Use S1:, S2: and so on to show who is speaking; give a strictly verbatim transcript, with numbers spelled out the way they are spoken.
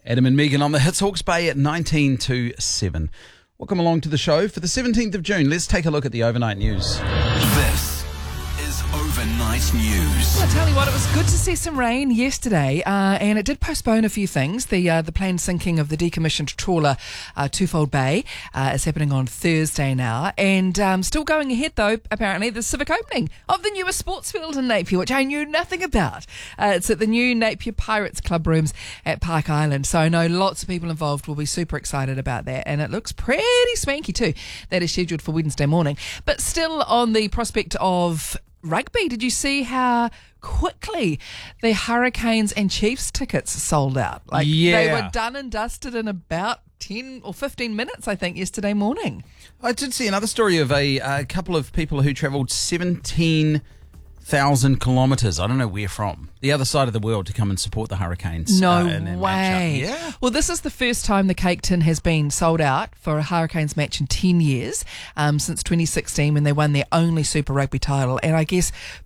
S1: Adam and Megan on the Hits Hawke's Bay at nineteen to seven. Welcome along to the show. For the seventeenth of June, let's take a look at the overnight news.
S2: This is Overnight News.
S3: Well, I tell you what, it was good to see some rain yesterday, uh, and it did postpone a few things. The uh, the planned sinking of the decommissioned trawler uh, Twofold Bay uh, is happening on Thursday now, and um, still going ahead though, apparently, the civic opening of the newest sports field in Napier, which I knew nothing about. Uh, it's at the new Napier Pirates Club rooms at Park Island, so I know lots of people involved will be super excited about that, and it looks pretty swanky too. That is scheduled for Wednesday morning. But still on the prospect of rugby, did you see how quickly the Hurricanes and Chiefs tickets sold out? Like
S1: Yeah.
S3: they were done and dusted in about ten or fifteen minutes, I think, yesterday morning.
S1: I did see another story of a, a couple of people who travelled seventeen thousand kilometres, I don't know where from, the other side of the world to come and support the Hurricanes.
S3: No
S1: uh, in their
S3: way.
S1: matchup. Yeah.
S3: Well, this is the first time the Cake Tin has been sold out for a Hurricanes match in ten years, um, since twenty sixteen when they won their only Super Rugby title. And I guess